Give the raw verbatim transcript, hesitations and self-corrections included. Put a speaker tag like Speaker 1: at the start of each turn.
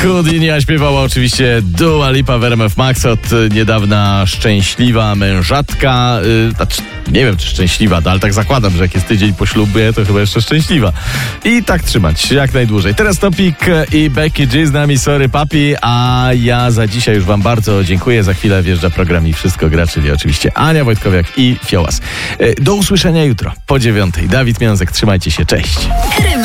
Speaker 1: Houdini śpiewała oczywiście Dua Lipa w R M F Max, od niedawna szczęśliwa mężatka. Yy, znaczy, nie wiem, czy szczęśliwa, no, ale tak zakładam, że jak jest tydzień po ślubie, to chyba jeszcze szczęśliwa. I tak trzymać jak najdłużej. Teraz Topik i Becky G z nami, sorry papi, a ja za dzisiaj już wam bardzo dziękuję. Za chwilę wjeżdża program i Wszystko gra, czyli oczywiście Ania Wojtkowiak i Fiołas. Yy, do usłyszenia jutro po dziewiątej. Dawid Miązek, trzymajcie się, cześć.